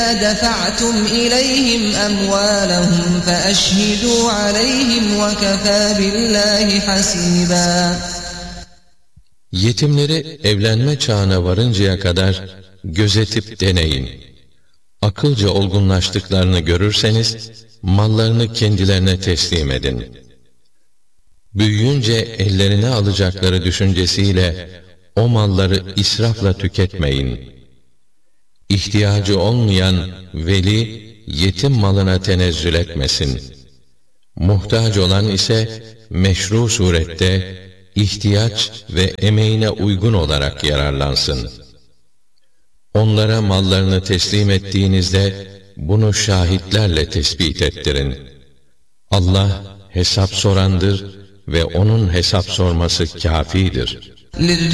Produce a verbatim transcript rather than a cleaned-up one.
دفعتم إليهم أموالهم فأشهدوا عليهم وكفى بالله حسيبا. Yetimleri evlenme çağına varıncaya kadar gözetip deneyin. Akılca olgunlaştıklarını görürseniz mallarını kendilerine teslim edin. Büyüyünce ellerine alacakları düşüncesiyle o malları israfla tüketmeyin. İhtiyacı olmayan veli yetim malına tenezzül etmesin. Muhtaç olan ise meşru surette ihtiyaç ve emeğine uygun olarak yararlansın. Onlara mallarını teslim ettiğinizde bunu şahitlerle tespit ettirin. Allah hesap sorandır ve onun hesap sorması kâfidir.